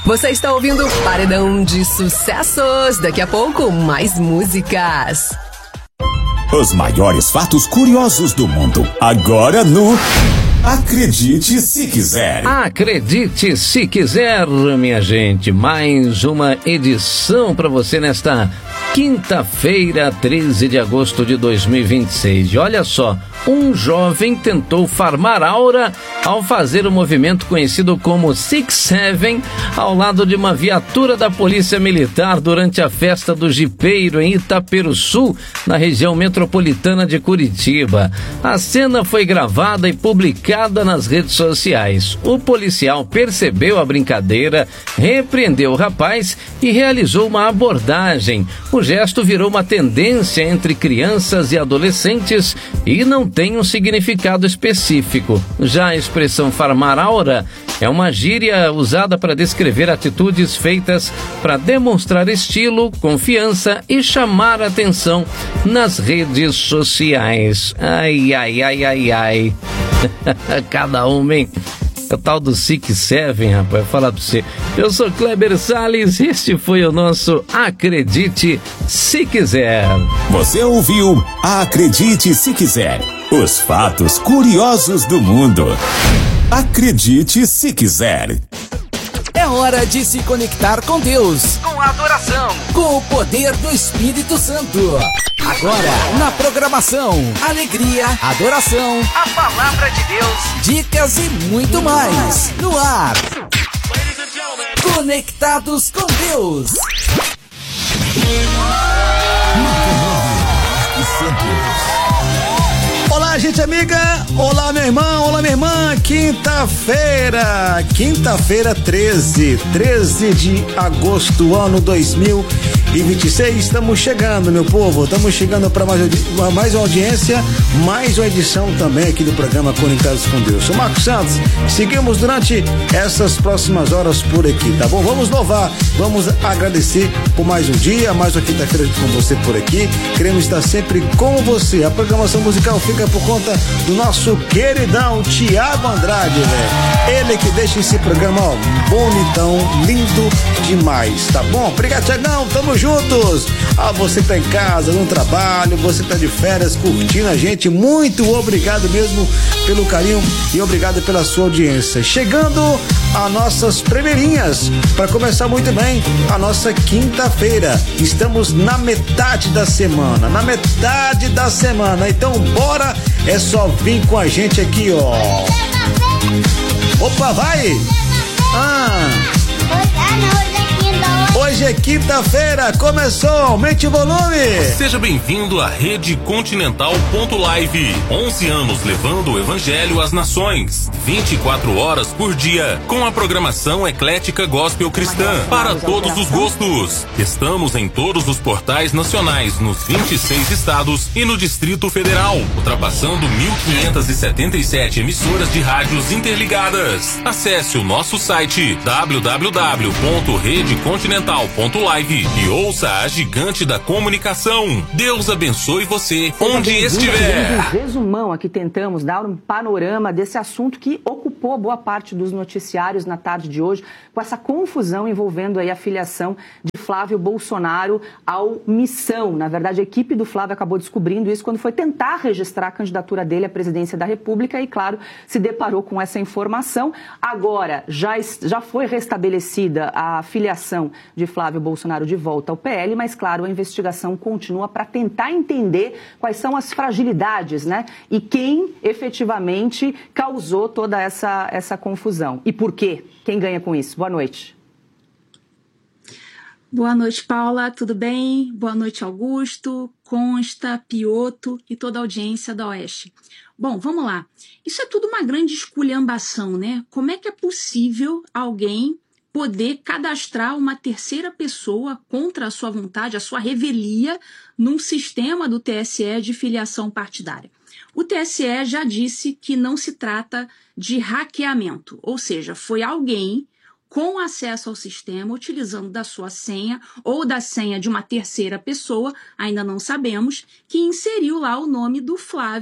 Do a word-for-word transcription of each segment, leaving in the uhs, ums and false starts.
Você está ouvindo Paredão de Sucessos. Daqui a pouco, mais músicas. Os maiores fatos curiosos do mundo. Agora no Acredite Se Quiser. Acredite Se Quiser, minha gente. Mais uma edição para você nesta quinta-feira, treze de agosto de dois mil e vinte e seis. E olha só, um jovem tentou farmar aura ao fazer o um movimento conhecido como Six Seven ao lado de uma viatura da Polícia Militar durante a festa do Jipeiro em Itaperuçu, na região metropolitana de Curitiba. A cena foi gravada e publicada nas redes sociais. O policial percebeu a brincadeira, repreendeu o rapaz e realizou uma abordagem. O gesto virou uma tendência entre crianças e adolescentes e não tem um significado específico. Já a expressão farmar aura é uma gíria usada para descrever atitudes feitas para demonstrar estilo, confiança e chamar atenção nas redes sociais. Ai, ai, ai, ai, ai. Cada um, hein? É o tal do Six Seven, rapaz, vou falar pra você. Eu sou Kleber Salles, este foi o nosso Acredite Se Quiser. Você ouviu Acredite Se Quiser. Os fatos curiosos do mundo. Acredite Se Quiser. É hora de se conectar com Deus, com a adoração, com o poder do Espírito Santo. Agora, na programação, alegria, adoração, a palavra de Deus, dicas e muito mais. No ar, Conectados com Deus. Olá, gente amiga, olá meu irmão, olá minha irmã, quinta-feira, quinta-feira treze, treze de agosto, ano dois mil e vinte e seis, estamos chegando, meu povo, estamos chegando para mais, mais uma audiência, mais uma edição também aqui do programa Conectados com Deus. Sou Marcos Santos, seguimos durante essas próximas horas por aqui, tá bom? Vamos louvar, vamos agradecer por mais um dia, mais uma quinta-feira com você por aqui, queremos estar sempre com você. A programação musical fica por conta do nosso queridão Tiago Andrade, velho. Ele que deixa esse programa, ó, bonitão, lindo demais, tá bom? Obrigado, Tiagão, tamo juntos. Ah, você tá em casa, no trabalho, você tá de férias, curtindo a gente, muito obrigado mesmo pelo carinho e obrigado pela sua audiência. Chegando a nossas primeirinhas, para começar muito bem a nossa quinta-feira. Estamos na metade da semana, na metade da semana, então bora, é só vir com a gente aqui, ó. Opa, vai! Ah! Hoje é quinta-feira, começou, aumente o volume! Seja bem-vindo à Rede Continental ponto live. onze anos levando o Evangelho às nações. vinte e quatro horas por dia, com a programação eclética gospel cristã, para todos os gostos. Estamos em todos os portais nacionais, nos vinte e seis estados e no Distrito Federal, ultrapassando mil quinhentas e setenta e sete emissoras de rádios interligadas. Acesse o nosso site w w w ponto rede continental ponto live e ouça a gigante da comunicação. Deus abençoe você onde estiver. Um resumão aqui, tentamos dar um panorama desse assunto que ocupou boa parte dos noticiários na tarde de hoje, com essa confusão envolvendo aí a filiação de Flávio Bolsonaro ao Missão. Na verdade, a equipe do Flávio acabou descobrindo isso quando foi tentar registrar a candidatura dele à presidência da República e, claro, se deparou com essa informação. Agora, já, já foi restabelecida a filiação de Flávio Bolsonaro de volta ao P L, mas, claro, a investigação continua para tentar entender quais são as fragilidades, né? E quem efetivamente causou toda essa, essa confusão. E por quê? Quem ganha com isso? Boa noite. Boa noite, Paula, tudo bem? Boa noite, Augusto, Consta, Pioto e toda a audiência da Oeste. Bom, vamos lá. Isso é tudo uma grande esculhambação, né? Como é que é possível alguém poder cadastrar uma terceira pessoa contra a sua vontade, a sua revelia, num sistema do T S E de filiação partidária? O T S E já disse que não se trata de hackeamento, ou seja, foi alguém com acesso ao sistema, utilizando da sua senha ou da senha de uma terceira pessoa, ainda não sabemos, que inseriu lá o nome do Flávio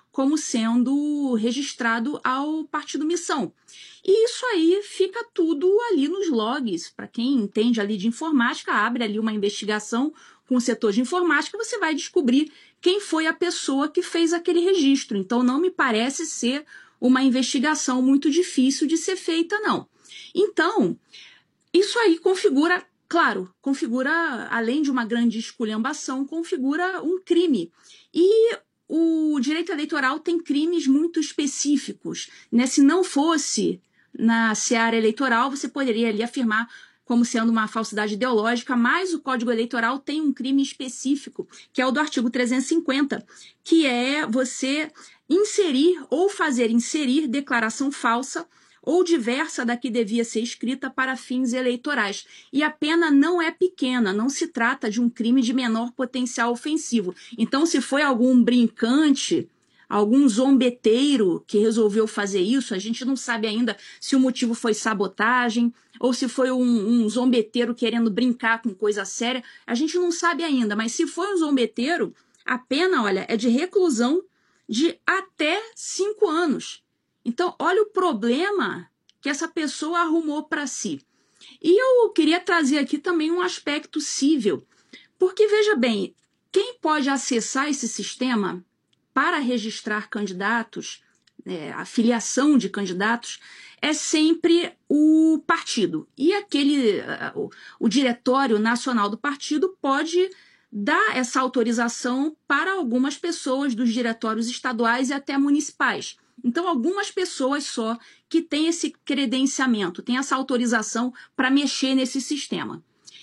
como sendo registrado ao Partido Missão. E isso aí fica tudo ali nos logs. Para quem entende ali de informática, abre ali uma investigação com o setor de informática, você vai descobrir quem foi a pessoa que fez aquele registro. Então, não me parece ser uma investigação muito difícil de ser feita, não. Então, isso aí configura, claro, configura, além de uma grande esculhambação, configura um crime. E o direito eleitoral tem crimes muito específicos, né? Se não fosse na seara eleitoral, você poderia ali afirmar como sendo uma falsidade ideológica, mas o Código Eleitoral tem um crime específico, que é o do artigo trezentos e cinquenta, que é você inserir ou fazer inserir declaração falsa ou diversa da que devia ser escrita para fins eleitorais. E a pena não é pequena, não se trata de um crime de menor potencial ofensivo. Então, se foi algum brincante, algum zombeteiro que resolveu fazer isso, a gente não sabe ainda se o motivo foi sabotagem ou se foi um, um zombeteiro querendo brincar com coisa séria, a gente não sabe ainda, mas se foi um zombeteiro, a pena, olha, é de reclusão de até cinco anos. Então, olha o problema que essa pessoa arrumou para si. E eu queria trazer aqui também um aspecto cível, porque, veja bem, quem pode acessar esse sistema para registrar candidatos, é, a filiação de candidatos, é sempre o partido. E aquele, o, o Diretório Nacional do Partido pode dar essa autorização para algumas pessoas dos diretórios estaduais e até municipais. Então, algumas pessoas só que têm esse credenciamento, têm essa autorização para mexer nesse sistema.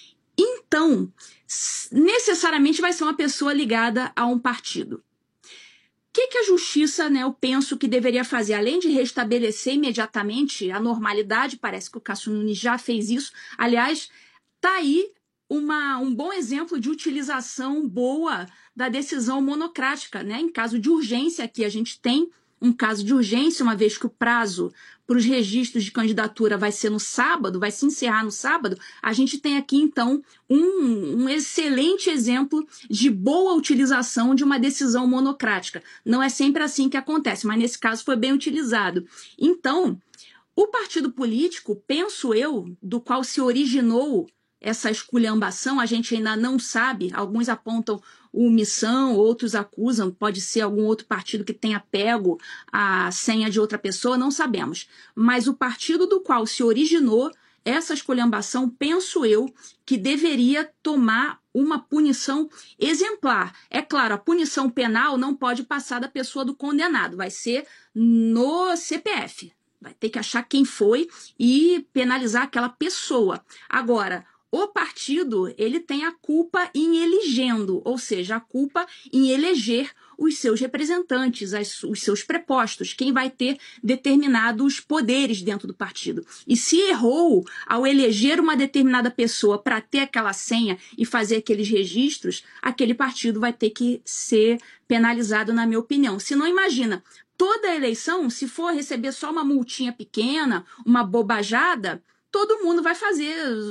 Então, necessariamente vai ser uma pessoa ligada a um partido. O que, que a justiça, né, eu penso que deveria fazer? Além de restabelecer imediatamente a normalidade, parece que o Cássio Nunes já fez isso. Aliás, está aí uma, um bom exemplo de utilização boa da decisão monocrática, né? Em caso de urgência, aqui a gente tem um caso de urgência, uma vez que o prazo para os registros de candidatura vai ser no sábado, vai se encerrar no sábado, a gente tem aqui, então, um, um excelente exemplo de boa utilização de uma decisão monocrática. Não é sempre assim que acontece, mas nesse caso foi bem utilizado. Então, o partido político, penso eu, do qual se originou essa esculhambação, a gente ainda não sabe, alguns apontam o Missão, outros acusam, pode ser algum outro partido que tenha pego a senha de outra pessoa, não sabemos. Mas o partido do qual se originou essa esculhambação, penso eu, que deveria tomar uma punição exemplar. É claro, a punição penal não pode passar da pessoa do condenado, vai ser no C P F. Vai ter que achar quem foi e penalizar aquela pessoa. Agora, o partido, ele tem a culpa em elegendo, ou seja, a culpa em eleger os seus representantes, as, os seus prepostos, quem vai ter determinados poderes dentro do partido. E se errou ao eleger uma determinada pessoa para ter aquela senha e fazer aqueles registros, aquele partido vai ter que ser penalizado, na minha opinião. Se não, imagina, toda eleição, se for receber só uma multinha pequena, uma bobajada, todo mundo vai fazer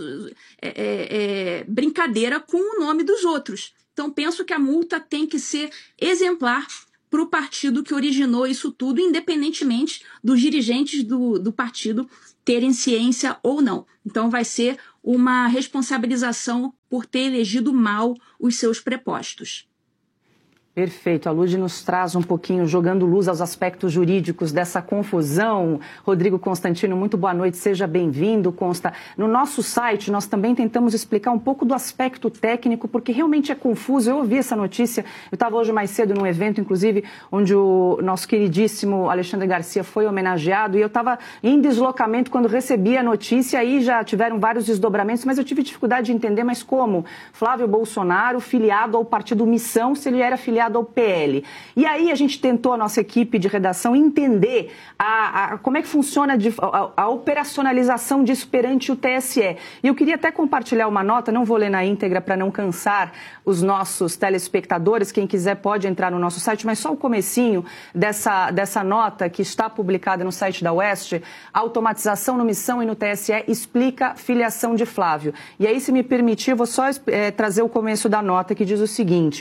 é, é, brincadeira com o nome dos outros. Então, penso que a multa tem que ser exemplar para o partido que originou isso tudo, independentemente dos dirigentes do, do partido terem ciência ou não. Então, vai ser uma responsabilização por ter elegido mal os seus prepostos. Perfeito. A Lud nos traz um pouquinho, jogando luz aos aspectos jurídicos dessa confusão. Rodrigo Constantino, muito boa noite, seja bem-vindo, Consta. No nosso site, nós também tentamos explicar um pouco do aspecto técnico, porque realmente é confuso. Eu ouvi essa notícia, eu estava hoje mais cedo num evento, inclusive, onde o nosso queridíssimo Alexandre Garcia foi homenageado, e eu estava em deslocamento quando recebi a notícia, aí já tiveram vários desdobramentos, mas eu tive dificuldade de entender, mas como? Flávio Bolsonaro, filiado ao partido Missão, se ele era filiado ao P L. E aí a gente tentou, a nossa equipe de redação, entender a, a, como é que funciona de, a, a operacionalização disso perante o T S E. E eu queria até compartilhar uma nota, não vou ler na íntegra para não cansar os nossos telespectadores, quem quiser pode entrar no nosso site, mas só o comecinho dessa, dessa nota que está publicada no site da Oeste, automatização no Missão e no T S E explica filiação de Flávio. E aí, se me permitir, vou só é, trazer o começo da nota que diz o seguinte: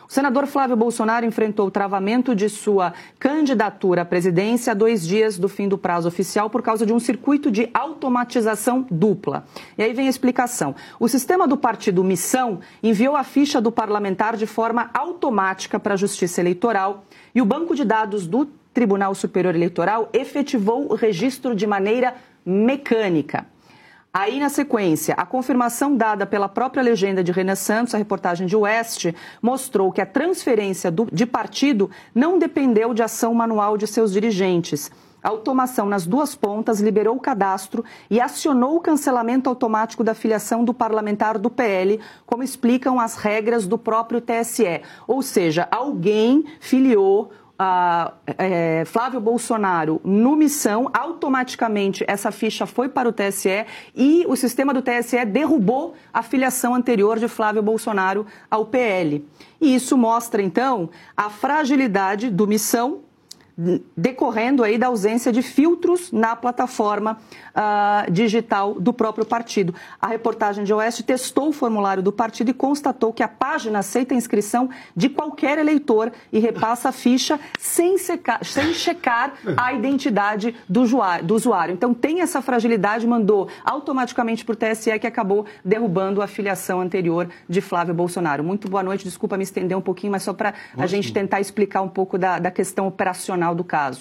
O senador Flávio Bolsonaro enfrentou o travamento de sua candidatura à presidência a dois dias do fim do prazo oficial por causa de um circuito de automatização dupla. E aí vem a explicação. O sistema do partido Missão enviou a ficha do parlamentar de forma automática para a Justiça Eleitoral e o banco de dados do Tribunal Superior Eleitoral efetivou o registro de maneira mecânica. Aí, na sequência, a confirmação dada pela própria legenda de Renan Santos, a reportagem de Oeste, mostrou que a transferência do, de partido não dependeu de ação manual de seus dirigentes. A automação nas duas pontas liberou o cadastro e acionou o cancelamento automático da filiação do parlamentar do P L, como explicam as regras do próprio T S E. Ou seja, alguém filiou Uh, é, Flávio Bolsonaro no Missão, automaticamente essa ficha foi para o T S E e o sistema do T S E derrubou a filiação anterior de Flávio Bolsonaro ao P L. E isso mostra, então, a fragilidade do Missão, decorrendo aí da ausência de filtros na plataforma uh, digital do próprio partido. A reportagem de Oeste testou o formulário do partido e constatou que a página aceita a inscrição de qualquer eleitor e repassa a ficha sem, secar, sem checar a identidade do usuário, do usuário. Então tem essa fragilidade, mandou automaticamente para o T S E, que acabou derrubando a filiação anterior de Flávio Bolsonaro. Muito boa noite, desculpa me estender um pouquinho, mas só para a gente tentar explicar um pouco da, da questão operacional do caso.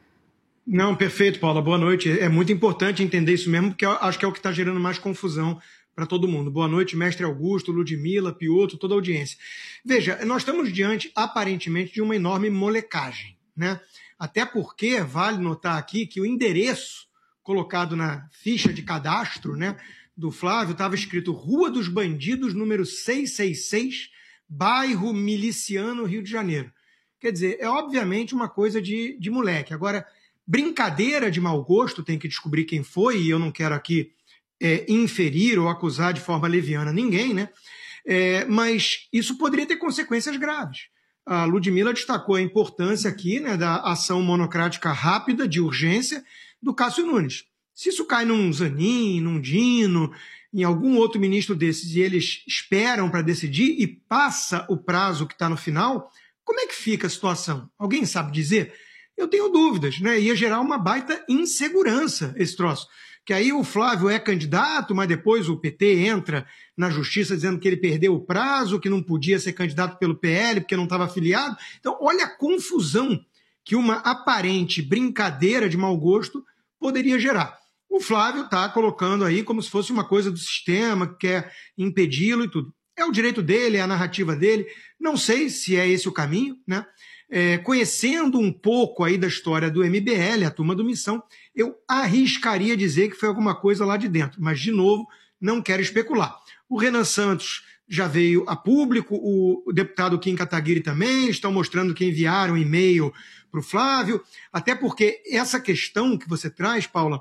Não, perfeito, Paula, boa noite. É muito importante entender isso mesmo, porque eu acho que é o que está gerando mais confusão para todo mundo. Boa noite, mestre Augusto, Ludmila, Piotr, toda a audiência. Veja, nós estamos diante, aparentemente, de uma enorme molecagem, né? Até porque, vale notar aqui, que o endereço colocado na ficha de cadastro, né, do Flávio estava escrito Rua dos Bandidos, número seiscentos e sessenta e seis, bairro Miliciano, Rio de Janeiro. Quer dizer, é obviamente uma coisa de, de moleque. Agora, brincadeira de mau gosto, tem que descobrir quem foi, e eu não quero aqui é, inferir ou acusar de forma leviana ninguém, né? É, mas isso poderia ter consequências graves. A Ludmila destacou a importância aqui, né, da ação monocrática rápida, de urgência, do Cássio Nunes. Se isso cai num Zanin, num Dino, em algum outro ministro desses, e eles esperam para decidir e passa o prazo que está no final, como é que fica a situação? Alguém sabe dizer? Eu tenho dúvidas, né? Ia gerar uma baita insegurança esse troço. Que aí o Flávio é candidato, mas depois o P T entra na justiça dizendo que ele perdeu o prazo, que não podia ser candidato pelo P L porque não estava afiliado. Então, olha a confusão que uma aparente brincadeira de mau gosto poderia gerar. O Flávio está colocando aí como se fosse uma coisa do sistema, que quer impedi-lo e tudo. É o direito dele, é a narrativa dele. Não sei se é esse o caminho, né? É, conhecendo um pouco aí da história do M B L, a turma do Missão, eu arriscaria dizer que foi alguma coisa lá de dentro. Mas, de novo, não quero especular. O Renan Santos já veio a público, o, o deputado Kim Kataguiri também, estão mostrando que enviaram e-mail para o Flávio, até porque essa questão que você traz, Paula,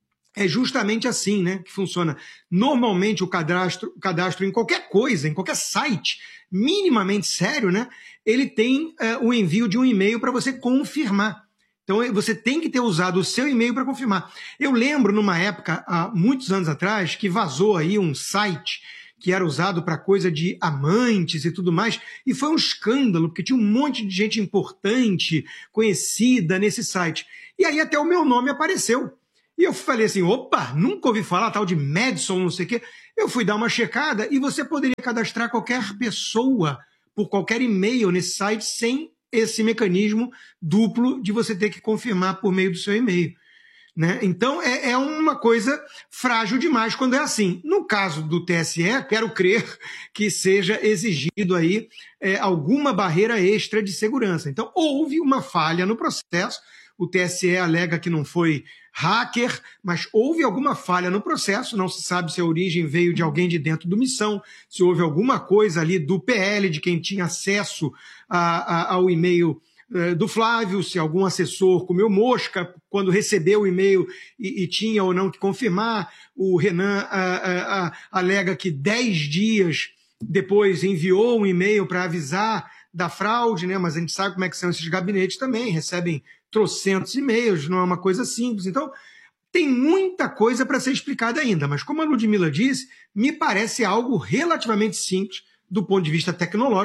é justamente assim, né, que funciona. Normalmente o cadastro, o cadastro em qualquer coisa, em qualquer site minimamente sério, né, ele tem uh, o envio de um e-mail para você confirmar. Então você tem que ter usado o seu e-mail para confirmar. Eu lembro numa época, há muitos anos atrás, que vazou aí um site que era usado para coisa de amantes e tudo mais, e foi um escândalo, porque tinha um monte de gente importante, conhecida nesse site. E aí até o meu nome apareceu. E eu falei assim, opa, nunca ouvi falar tal de Madison, não sei o quê. Eu fui dar uma checada e você poderia cadastrar qualquer pessoa por qualquer e-mail nesse site sem esse mecanismo duplo de você ter que confirmar por meio do seu e-mail, né? Então é, é uma coisa frágil demais quando é assim. No caso do T S E, quero crer que seja exigido aí é, alguma barreira extra de segurança. Então houve uma falha no processo. O T S E alega que não foi hacker, mas houve alguma falha no processo, não se sabe se a origem veio de alguém de dentro do Missão, se houve alguma coisa ali do P L, de quem tinha acesso a, a, ao e-mail uh, do Flávio, se algum assessor comeu mosca quando recebeu o e-mail e, e tinha ou não que confirmar. O Renan uh, uh, uh, alega que dez dias depois enviou um e-mail para avisar da fraude, né? Mas a gente sabe como é que são esses gabinetes também, recebem trocentos e-mails, não é uma coisa simples. Então, tem muita coisa para ser explicada ainda, mas como a Ludmila disse, me parece algo relativamente simples do ponto de vista tecnológico.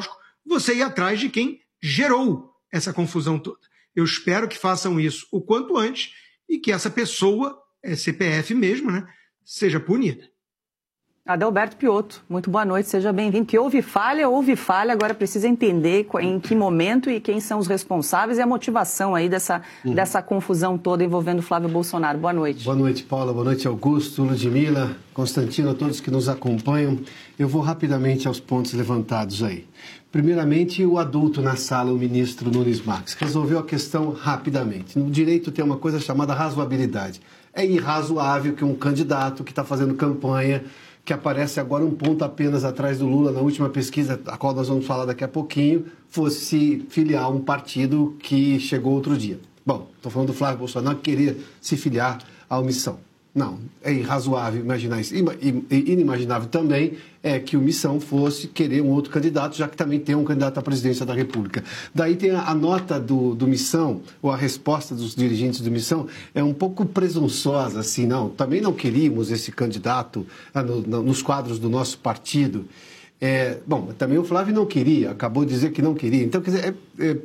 você ir atrás de quem gerou essa confusão toda. Eu espero que façam isso o quanto antes e que essa pessoa, é C P F mesmo, né, seja punida. Adalberto Piotto, muito boa noite, seja bem-vindo. Que houve falha, houve falha, agora precisa entender em que momento e quem são os responsáveis e a motivação aí dessa, uhum. dessa confusão toda envolvendo Flávio Bolsonaro. Boa noite. Boa noite, Paula, boa noite, Augusto, Ludmila, Constantino, a todos que nos acompanham. Eu vou rapidamente aos pontos levantados aí. Primeiramente, o adulto na sala, o ministro Nunes Marques, resolveu a questão rapidamente. No direito tem uma coisa chamada razoabilidade. É irrazoável que um candidato que está fazendo campanha, que aparece agora um ponto apenas atrás do Lula na última pesquisa, a qual nós vamos falar daqui a pouquinho, fosse se filiar a um partido que chegou outro dia. Bom, estou falando do Flávio Bolsonaro, que queria se filiar à Missão. Não, é irrazoável imaginar isso. E inimaginável também é que o Missão fosse querer um outro candidato, já que também tem um candidato à presidência da República. Daí tem a, a nota do, do Missão, ou a resposta dos dirigentes do Missão, é um pouco presunçosa, assim, não, também não queríamos esse candidato ah, no, no, nos quadros do nosso partido. É, bom, também o Flávio não queria, acabou de dizer que não queria. Então, quer dizer, é, é,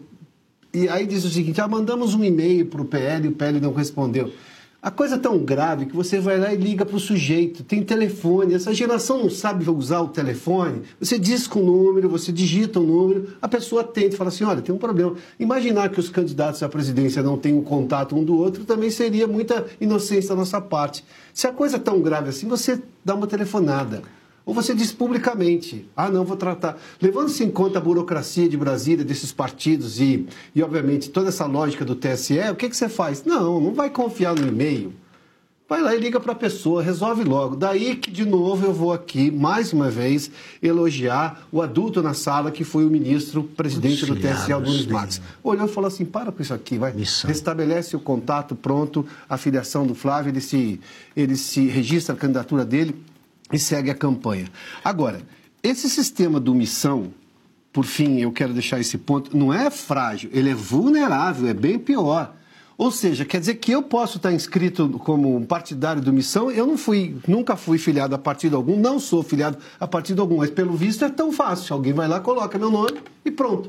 e aí diz o seguinte, ah, mandamos um e-mail para o P L e o P L não respondeu. A coisa é tão grave que você vai lá e liga para o sujeito, tem telefone, essa geração não sabe usar o telefone, você diz com o número, você digita o número, a pessoa atende e fala assim, olha, tem um problema. Imaginar que os candidatos à presidência não têm um contato um do outro também seria muita inocência da nossa parte. Se a coisa é tão grave assim, você dá uma telefonada. Ou você diz publicamente, ah, não, vou tratar. Levando-se em conta a burocracia de Brasília, desses partidos e, e obviamente, toda essa lógica do T S E, o que, que você faz? Não, não vai confiar no e-mail. Vai lá e liga para a pessoa, resolve logo. Daí que, de novo, eu vou aqui, mais uma vez, elogiar o adulto na sala, que foi o ministro presidente do T S E, Nunes Marques. Olhou e falou assim, para com isso aqui, vai. Missão. Restabelece o contato, pronto, a filiação do Flávio, ele se, ele se registra a candidatura dele e segue a campanha. Agora, esse sistema do Missão, por fim, eu quero deixar esse ponto, não é frágil, ele é vulnerável, é bem pior. Ou seja, quer dizer que eu posso estar inscrito como um partidário do Missão, eu não fui, nunca fui filiado a partido algum, não sou filiado a partido algum, mas pelo visto é tão fácil, alguém vai lá, coloca meu nome e pronto.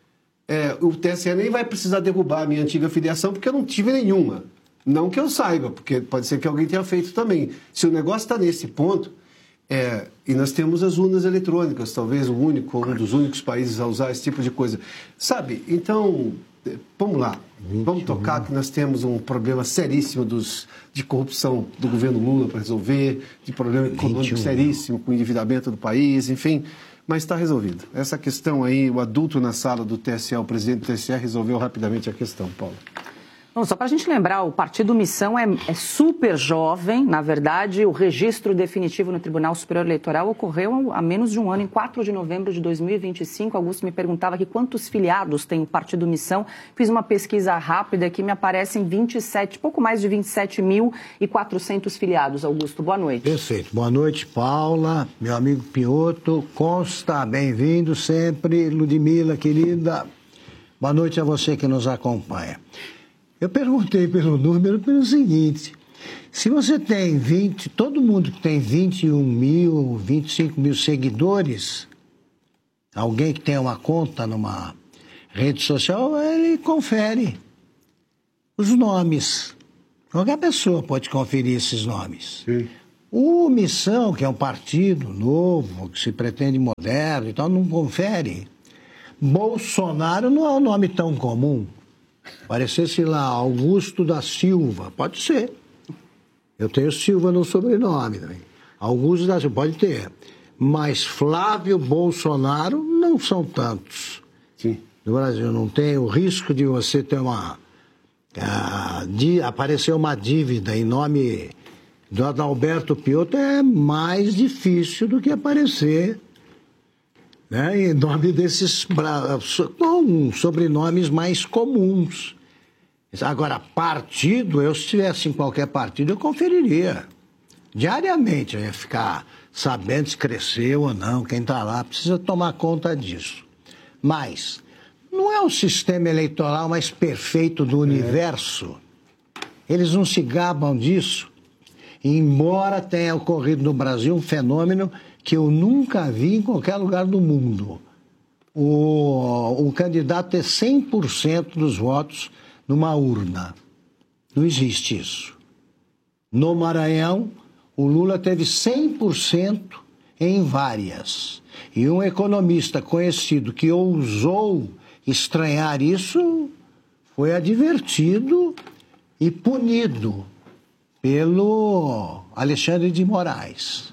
É, o T S E nem vai precisar derrubar a minha antiga filiação, porque eu não tive nenhuma. Não que eu saiba, porque pode ser que alguém tenha feito também. Se o negócio está nesse ponto, É, e nós temos as urnas eletrônicas, talvez o único, um dos únicos países a usar esse tipo de coisa. Sabe, então, vamos lá, vamos tocar que nós temos um problema seríssimo dos, de corrupção do governo Lula para resolver, de problema econômico seríssimo com o endividamento do país, enfim, mas está resolvido. Essa questão aí, o adulto na sala do T S E, o presidente do T S E, resolveu rapidamente a questão, Paulo. Bom, só para a gente lembrar, o Partido Missão é, é super jovem, na verdade, o registro definitivo no Tribunal Superior Eleitoral ocorreu há menos de um ano, em quatro de novembro de dois mil e vinte e cinco. Augusto me perguntava aqui quantos filiados tem o Partido Missão. Fiz uma pesquisa rápida aqui, me aparecem vinte e sete, pouco mais de vinte e sete mil e quatrocentos filiados. Augusto, boa noite. Perfeito. Boa noite, Paula, meu amigo Piotto, Consta, bem-vindo sempre, Ludmila, querida. Boa noite a você que nos acompanha. Eu perguntei pelo número pelo seguinte, se você tem vinte, todo mundo que tem vinte e um mil, vinte e cinco mil seguidores, alguém que tem uma conta numa rede social, ele confere os nomes. Qualquer pessoa pode conferir esses nomes. Sim. O Missão, que é um partido novo, que se pretende moderno e tal, não confere. Bolsonaro não é um nome tão comum. Parecesse lá, Augusto da Silva, pode ser. Eu tenho Silva no sobrenome também. Augusto da Silva, pode ter. Mas Flávio Bolsonaro não são tantos. Sim. No Brasil não tem o risco de você ter uma... Uh, de aparecer uma dívida em nome do Adalberto Piotto é mais difícil do que aparecer... Né, em nome desses com sobrenomes mais comuns. Agora, partido, eu se estivesse em qualquer partido, eu conferiria. Diariamente, eu ia ficar sabendo se cresceu ou não, quem está lá, precisa tomar conta disso. Mas não é o sistema eleitoral mais perfeito do universo. Eles não se gabam disso. Embora tenha ocorrido no Brasil um fenômeno que eu nunca vi em qualquer lugar do mundo. o, o candidato ter cem por cento dos votos numa urna. Não existe isso. No Maranhão, o Lula teve cem por cento em várias. E um economista conhecido que ousou estranhar isso foi advertido e punido pelo Alexandre de Moraes.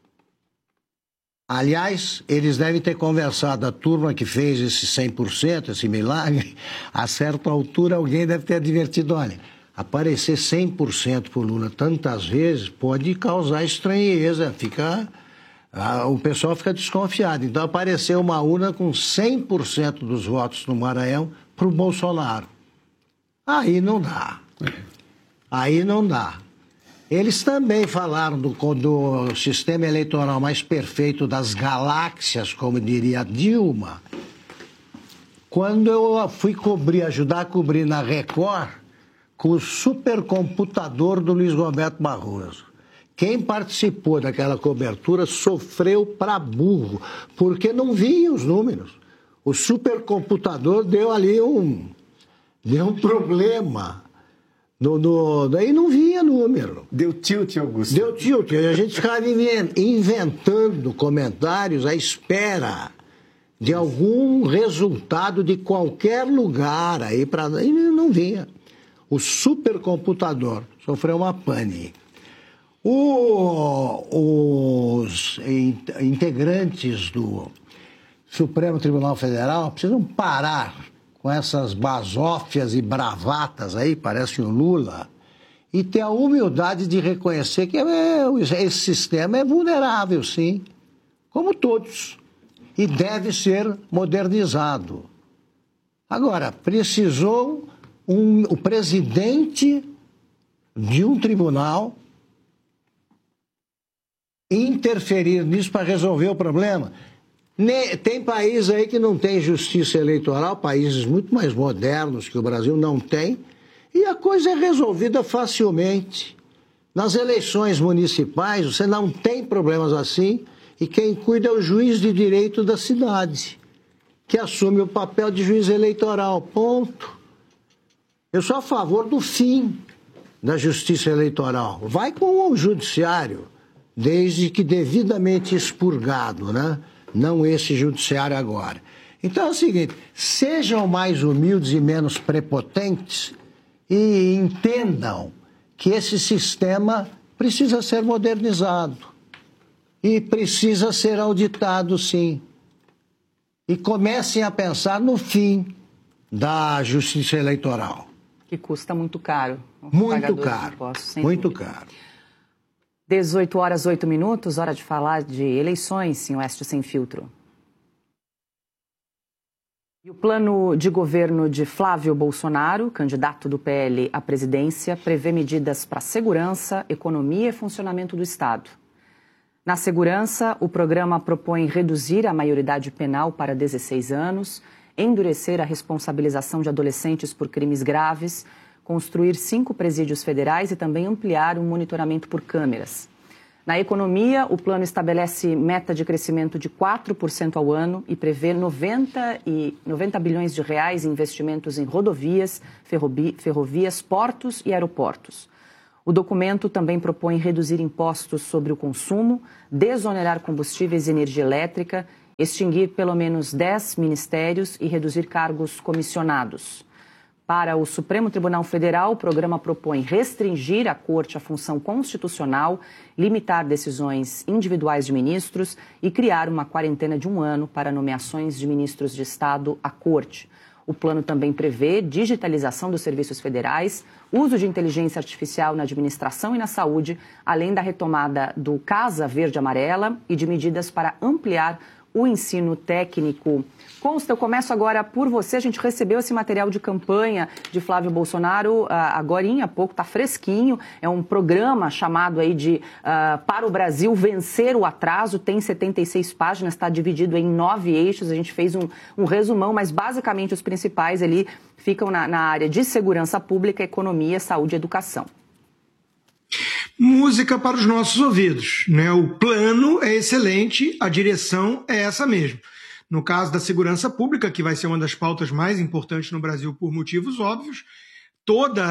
Aliás, eles devem ter conversado, a turma que fez esse cem por cento, esse milagre, a certa altura alguém deve ter advertido, olha, aparecer cem por cento por Lula tantas vezes pode causar estranheza, fica, ah, o pessoal fica desconfiado. Então apareceu uma urna com cem por cento dos votos no Maranhão para o Bolsonaro. Aí não dá. Aí não dá. Eles também falaram do, do sistema eleitoral mais perfeito das galáxias, como diria Dilma. Quando eu fui cobrir, ajudar a cobrir na Record, com o supercomputador do Luiz Roberto Barroso. Quem participou daquela cobertura sofreu para burro, porque não via os números. O supercomputador deu ali um, deu um problema. No, no, daí não vinha número. Deu tilt, Augusto. Deu tilt. A gente ficava inventando comentários à espera de algum resultado de qualquer lugar aí para e não vinha. O supercomputador sofreu uma pane. O, os integrantes do Supremo Tribunal Federal precisam parar com essas basófias e bravatas aí, parece o Lula, e ter a humildade de reconhecer que é, esse sistema é vulnerável, sim, como todos, e deve ser modernizado. Agora, precisou um, o presidente de um tribunal interferir nisso para resolver o problema. Tem país aí que não tem justiça eleitoral, países muito mais modernos que o Brasil não tem, e a coisa é resolvida facilmente. Nas eleições municipais, você não tem problemas assim, e quem cuida é o juiz de direito da cidade, que assume o papel de juiz eleitoral, ponto. Eu sou a favor do fim da justiça eleitoral. Vai com o judiciário, desde que devidamente expurgado, né? Não esse judiciário agora. Então é o seguinte, sejam mais humildes e menos prepotentes e entendam que esse sistema precisa ser modernizado e precisa ser auditado, sim. E comecem a pensar no fim da justiça eleitoral. Que custa muito caro. Muito caro, muito caro. dezoito horas, oito minutos, hora de falar de eleições em Oeste Sem Filtro. E o plano de governo de Flávio Bolsonaro, candidato do P L à presidência, prevê medidas para segurança, economia e funcionamento do Estado. Na segurança, o programa propõe reduzir a maioridade penal para dezesseis anos, endurecer a responsabilização de adolescentes por crimes graves, construir cinco presídios federais e também ampliar o monitoramento por câmeras. Na economia, o plano estabelece meta de crescimento de quatro por cento ao ano e prevê noventa bilhões de reais em investimentos em rodovias, ferrovias, portos e aeroportos. O documento também propõe reduzir impostos sobre o consumo, desonerar combustíveis e energia elétrica, extinguir pelo menos dez ministérios e reduzir cargos comissionados. Para o Supremo Tribunal Federal, o programa propõe restringir à Corte a função constitucional, limitar decisões individuais de ministros e criar uma quarentena de um ano para nomeações de ministros de Estado à Corte. O plano também prevê digitalização dos serviços federais, uso de inteligência artificial na administração e na saúde, além da retomada do Casa Verde Amarela e de medidas para ampliar o ensino técnico. Consta, eu começo agora por você. A gente recebeu esse material de campanha de Flávio Bolsonaro agora há pouco, está fresquinho. É um programa chamado aí de uh, Para o Brasil Vencer o Atraso. Tem setenta e seis páginas, está dividido em nove eixos. A gente fez um, um resumão, mas basicamente os principais ali ficam na, na área de segurança pública, economia, saúde e educação. Música para os nossos ouvidos, né? O plano é excelente, a direção é essa mesmo. No caso da segurança pública, que vai ser uma das pautas mais importantes no Brasil por motivos óbvios, toda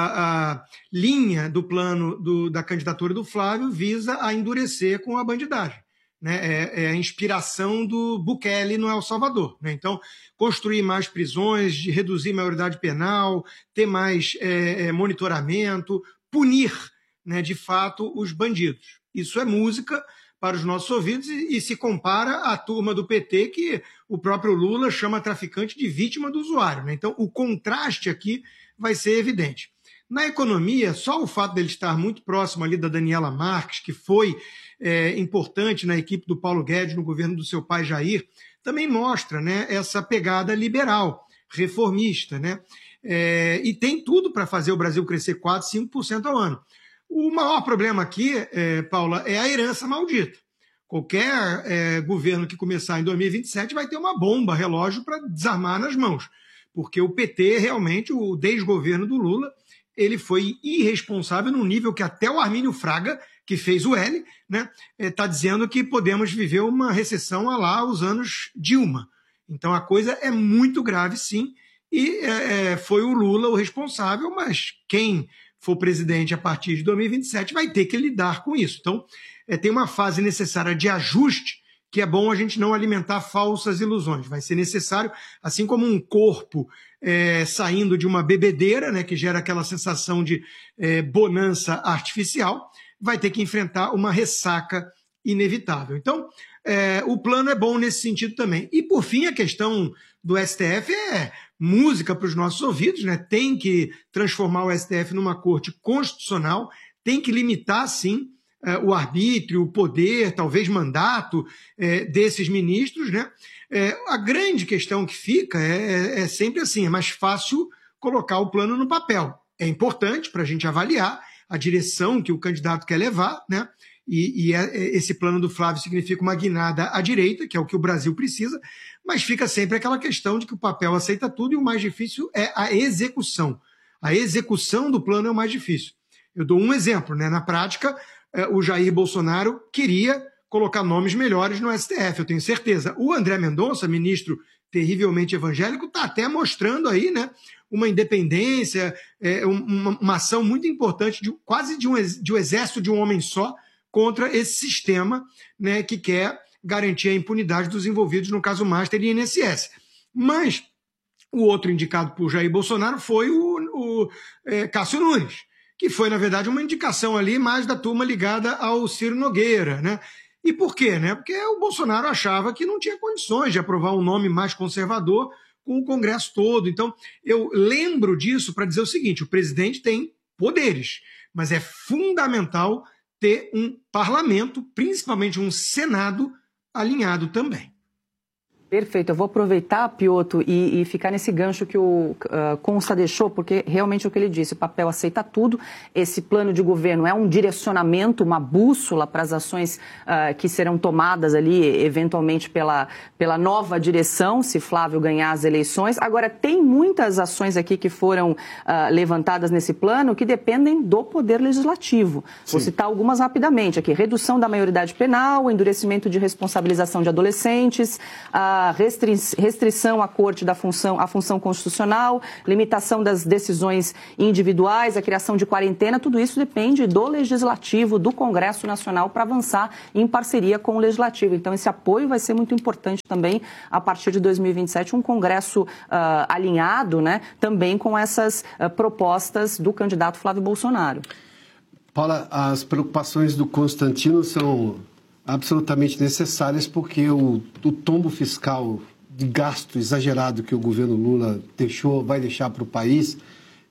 a, a linha do plano do, da candidatura do Flávio visa a endurecer com a bandidagem. Né? É, é a inspiração do Bukele no El Salvador. Né? Então, construir mais prisões, de reduzir a maioridade penal, ter mais é, é, monitoramento, punir, né, de fato, os bandidos. Isso é música para os nossos ouvidos e, e se compara à turma do P T que o próprio Lula chama traficante de vítima do usuário. Né? Então, o contraste aqui vai ser evidente. Na economia, só o fato dele estar muito próximo ali da Daniela Marques, que foi é, importante na equipe do Paulo Guedes, no governo do seu pai Jair, também mostra, né, essa pegada liberal, reformista, né? É, e tem tudo para fazer o Brasil crescer quatro, cinco por cento ao ano. O maior problema aqui, é, Paula, é a herança maldita. Qualquer é, governo que começar em dois mil e vinte e sete vai ter uma bomba relógio para desarmar nas mãos, porque o P T realmente, o desgoverno do Lula, ele foi irresponsável num nível que até o Armínio Fraga, que fez o L, né, está dizendo que podemos viver uma recessão a lá os anos Dilma. Então a coisa é muito grave, sim, e é, foi o Lula o responsável, mas quem for presidente a partir de dois mil e vinte e sete vai ter que lidar com isso. Então é, tem uma fase necessária de ajuste, que é bom a gente não alimentar falsas ilusões. Vai ser necessário, assim como um corpo é, saindo de uma bebedeira, né, que gera aquela sensação de é, bonança artificial, vai ter que enfrentar uma ressaca inevitável. Então, é, o plano é bom nesse sentido também. E, por fim, a questão do S T F é música para os nossos ouvidos, né? Tem que transformar o S T F numa corte constitucional, tem que limitar, sim, o arbítrio, o poder, talvez mandato é, desses ministros, né? É, a grande questão que fica é, é sempre assim, é mais fácil colocar o plano no papel. É importante para a gente avaliar a direção que o candidato quer levar, né? E, e é, esse plano do Flávio significa uma guinada à direita, que é o que o Brasil precisa, mas fica sempre aquela questão de que o papel aceita tudo e o mais difícil é a execução. A execução do plano é o mais difícil. Eu dou um exemplo, né? Na prática, o Jair Bolsonaro queria colocar nomes melhores no S T F, eu tenho certeza. O André Mendonça, ministro terrivelmente evangélico, está até mostrando aí, né, uma independência, é, uma, uma ação muito importante, de, quase de um, de um exército de um homem só, contra esse sistema, né, que quer garantir a impunidade dos envolvidos, no caso Master e I N S S. Mas o outro indicado por Jair Bolsonaro foi o, o é, Cássio Nunes, que foi, na verdade, uma indicação ali mais da turma ligada ao Ciro Nogueira, né? E por quê? Né? Porque o Bolsonaro achava que não tinha condições de aprovar um nome mais conservador com o Congresso todo. Então, eu lembro disso para dizer o seguinte, o presidente tem poderes, mas é fundamental ter um parlamento, principalmente um Senado, alinhado também. Perfeito, eu vou aproveitar, Piotto, e, e ficar nesse gancho que o uh, Consta deixou, porque realmente é o que ele disse, o papel aceita tudo, esse plano de governo é um direcionamento, uma bússola para as ações uh, que serão tomadas ali, eventualmente pela, pela nova direção, se Flávio ganhar as eleições. Agora, tem muitas ações aqui que foram uh, levantadas nesse plano que dependem do Poder Legislativo. Sim. Vou citar algumas rapidamente aqui, redução da maioridade penal, endurecimento de responsabilização de adolescentes, a a restri restrição à corte da função, à função constitucional, limitação das decisões individuais, a criação de quarentena, tudo isso depende do Legislativo, do Congresso Nacional, para avançar em parceria com o Legislativo. Então, esse apoio vai ser muito importante também, a partir de dois mil e vinte e sete, um Congresso uh, alinhado, né, também com essas uh, propostas do candidato Flávio Bolsonaro. Paula, as preocupações do Constantino são absolutamente necessárias, porque o, o tombo fiscal de gasto exagerado que o governo Lula deixou, vai deixar para o país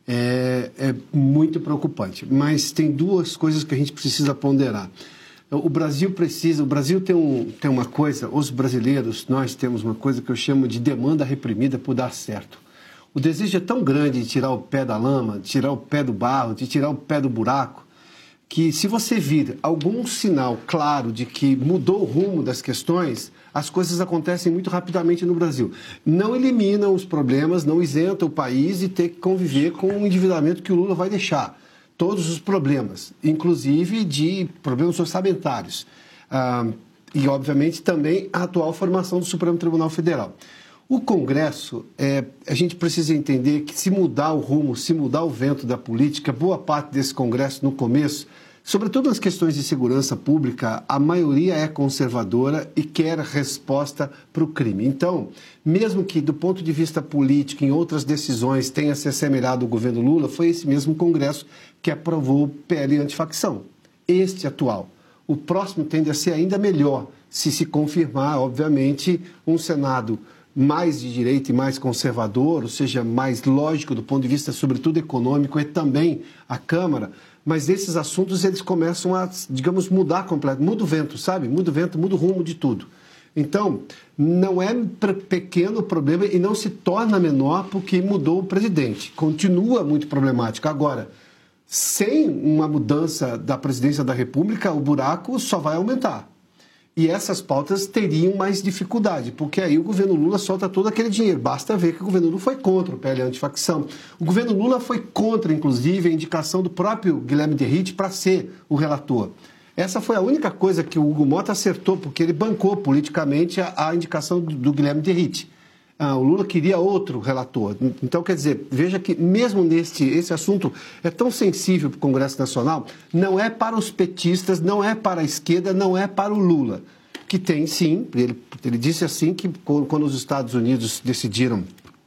é, é muito preocupante. Mas tem duas coisas que a gente precisa ponderar. O Brasil precisa, o Brasil tem, um, tem uma coisa, os brasileiros, nós temos uma coisa que eu chamo de demanda reprimida por dar certo. O desejo é tão grande de tirar o pé da lama, de tirar o pé do barro, de tirar o pé do buraco, que se você vir algum sinal claro de que mudou o rumo das questões, as coisas acontecem muito rapidamente no Brasil. Não eliminam os problemas, não isenta o país de ter que conviver com o endividamento que o Lula vai deixar. Todos os problemas, inclusive de problemas orçamentários. Ah, e, obviamente, também a atual formação do Supremo Tribunal Federal. O Congresso, é, a gente precisa entender que se mudar o rumo, se mudar o vento da política, boa parte desse Congresso no começo, sobretudo nas questões de segurança pública, a maioria é conservadora e quer resposta para o crime. Então, mesmo que do ponto de vista político, em outras decisões, tenha se assemelhado ao governo Lula, foi esse mesmo Congresso que aprovou o P L antifacção, este atual. O próximo tende a ser ainda melhor, se se confirmar, obviamente, um Senado mais de direita e mais conservador, ou seja, mais lógico do ponto de vista, sobretudo, econômico, e também a Câmara. Mas esses assuntos, eles começam a, digamos, mudar completamente. Muda o vento, sabe? Muda o vento, muda o rumo de tudo. Então, não é pequeno o problema e não se torna menor porque mudou o presidente. Continua muito problemático. Agora, sem uma mudança da presidência da República, o buraco só vai aumentar. E essas pautas teriam mais dificuldade, porque aí o governo Lula solta todo aquele dinheiro. Basta ver que o governo Lula foi contra o P L antifacção. O governo Lula foi contra, inclusive, a indicação do próprio Guilherme Derrite para ser o relator. Essa foi a única coisa que o Hugo Mota acertou, porque ele bancou politicamente a, a indicação do, do Guilherme Derrite. Ah, o Lula queria outro relator. Então, quer dizer, veja que mesmo neste esse assunto é tão sensível para o Congresso Nacional, não é para os petistas, não é para a esquerda, não é para o Lula, que tem sim, ele, ele disse assim que quando os Estados Unidos decidiram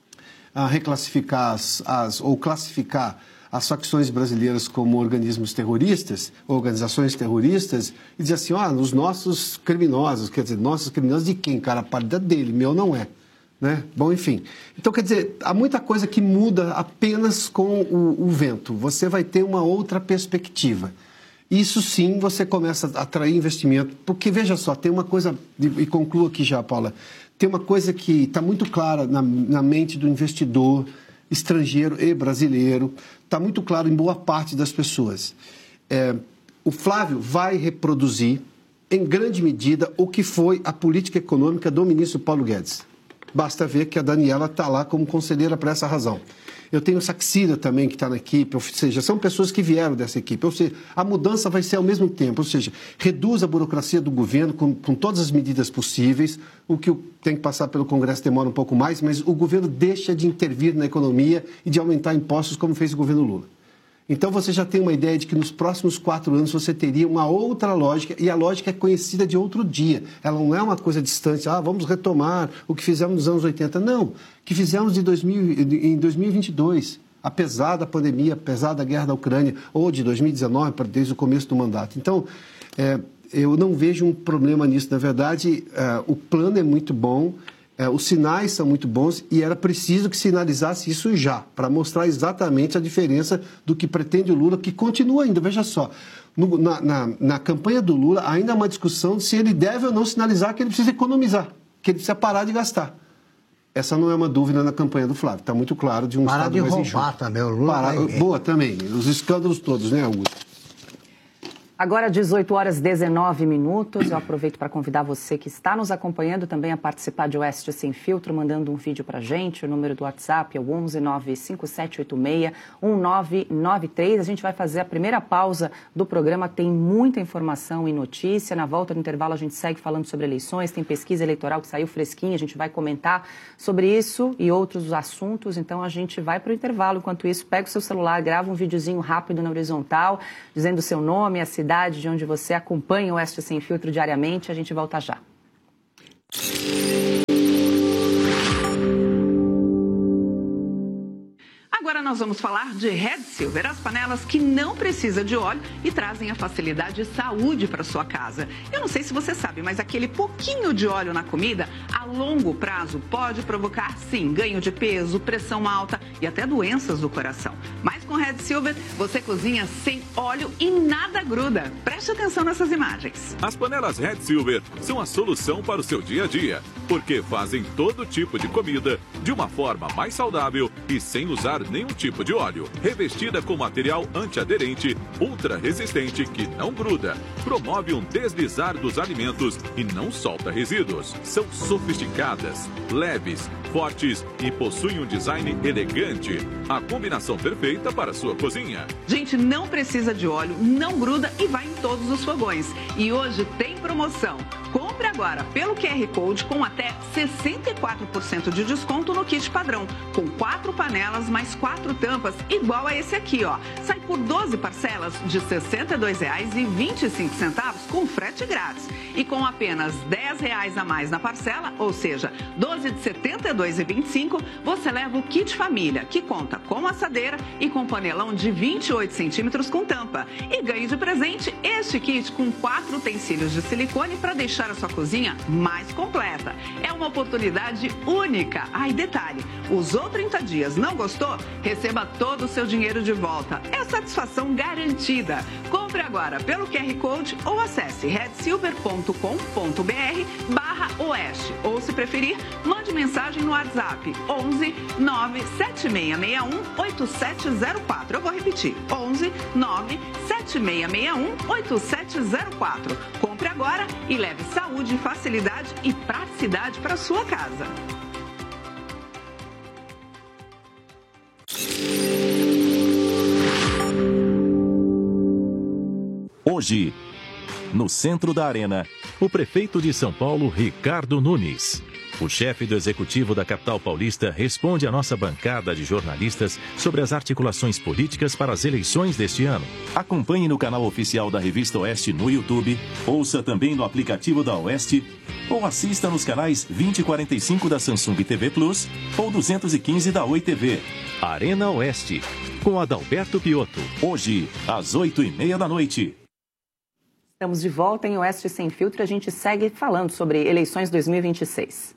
ah, reclassificar as, as, ou classificar as facções brasileiras como organismos terroristas, organizações terroristas, e dizia assim, ah, os nossos criminosos, quer dizer, nossos criminosos de quem, cara? A parte dele, meu não é. Né? Bom, enfim. Então, quer dizer, há muita coisa que muda apenas com o, o vento. Você vai ter uma outra perspectiva. Isso sim, você começa a atrair investimento. Porque, veja só, tem uma coisa, e concluo aqui já, Paula, tem uma coisa que está muito clara na, na mente do investidor estrangeiro e brasileiro, está muito claro em boa parte das pessoas. É, o Flávio vai reproduzir, em grande medida, o que foi a política econômica do ministro Paulo Guedes. Basta ver que a Daniela está lá como conselheira por essa razão. Eu tenho o Saxida também, que está na equipe, ou seja, são pessoas que vieram dessa equipe. Ou seja, a mudança vai ser ao mesmo tempo, ou seja, reduz a burocracia do governo com, com todas as medidas possíveis, o que tem que passar pelo Congresso demora um pouco mais, mas o governo deixa de intervir na economia e de aumentar impostos como fez o governo Lula. Então, você já tem uma ideia de que nos próximos quatro anos você teria uma outra lógica, e a lógica é conhecida de outro dia. Ela não é uma coisa distante, ah, vamos retomar o que fizemos nos anos oitenta. Não, o que fizemos de dois mil, em dois mil e vinte e dois, apesar da pandemia, apesar da guerra da Ucrânia, ou de dois mil e dezenove, desde o começo do mandato. Então, é, eu não vejo um problema nisso. Na verdade, é, o plano é muito bom, É, os sinais são muito bons e era preciso que sinalizasse isso já, para mostrar exatamente a diferença do que pretende o Lula, que continua ainda, veja só, no, na, na, na campanha do Lula ainda há uma discussão de se ele deve ou não sinalizar que ele precisa economizar, que ele precisa parar de gastar. Essa não é uma dúvida na campanha do Flávio, está muito claro de um Parar Estado de mais roubar enxuto. também, o Lula. Parar, vai... Boa também, os escândalos todos, né, Augusto? Agora, dezoito horas e dezenove minutos. Eu aproveito para convidar você que está nos acompanhando também a participar de Oeste Sem Filtro, mandando um vídeo para a gente. O número do WhatsApp é o onze nove cinco sete oito seis um nove nove três. A gente vai fazer a primeira pausa do programa. Tem muita informação e notícia. Na volta do intervalo, a gente segue falando sobre eleições. Tem pesquisa eleitoral que saiu fresquinha. A gente vai comentar sobre isso e outros assuntos. Então, a gente vai para o intervalo. Enquanto isso, pega o seu celular, grava um videozinho rápido na horizontal, dizendo o seu nome, a cidade, de onde você acompanha o Oeste Sem Filtro diariamente. A gente volta já. Agora nós vamos falar de Red Silver, as panelas que não precisam de óleo e trazem a facilidade e saúde para sua casa. Eu não sei se você sabe, mas aquele pouquinho de óleo na comida, a longo prazo, pode provocar, sim, ganho de peso, pressão alta e até doenças do coração. Mas com Red Silver, você cozinha sem óleo e nada gruda. Preste atenção nessas imagens. As panelas Red Silver são a solução para o seu dia a dia, porque fazem todo tipo de comida de uma forma mais saudável e sem usar nenhum tipo de óleo. Revestida com material antiaderente, ultra resistente que não gruda, promove um deslizar dos alimentos e não solta resíduos. São sofisticadas, leves, fortes e possuem um design elegante. A combinação perfeita para a sua cozinha. Gente, não precisa de óleo, não gruda e vai todos os fogões. E hoje tem promoção. Compre agora pelo Q R Code com até sessenta e quatro por cento de desconto no kit padrão, com quatro panelas mais quatro tampas, igual a esse aqui, ó. Sai por doze parcelas de sessenta e dois reais e vinte e cinco centavos com frete grátis. E com apenas dez reais a mais na parcela, ou seja, doze de setenta e dois reais e vinte e cinco centavos, você leva o kit família, que conta com assadeira e com panelão de vinte e oito centímetros com tampa. E ganhe de presente este kit com quatro utensílios de silicone para deixar a sua cozinha mais completa. É uma oportunidade única. Ah, e detalhe, usou trinta dias, não gostou? Receba todo o seu dinheiro de volta. É satisfação garantida. Compre agora pelo Q R Code ou acesse red silver ponto com ponto b r barra oeste. Ou, se preferir, mande mensagem no WhatsApp onze nove sete seis seis um oito sete zero quatro. Eu vou repetir, onze nove sete seis seis um oito sete zero quatro. Compre agora e leve saúde, facilidade e praticidade para sua casa. Hoje, no centro da arena, o prefeito de São Paulo, Ricardo Nunes. O chefe do executivo da capital paulista responde à nossa bancada de jornalistas sobre as articulações políticas para as eleições deste ano. Acompanhe no canal oficial da Revista Oeste no YouTube, ouça também no aplicativo da Oeste ou assista nos canais vinte e quarenta e cinco da Samsung T V Plus ou duzentos e quinze da Oi T V. Arena Oeste, com Adalberto Piotto. Hoje, às oito e meia da noite. Estamos de volta em Oeste Sem Filtro. A gente segue falando sobre eleições dois mil e vinte e seis.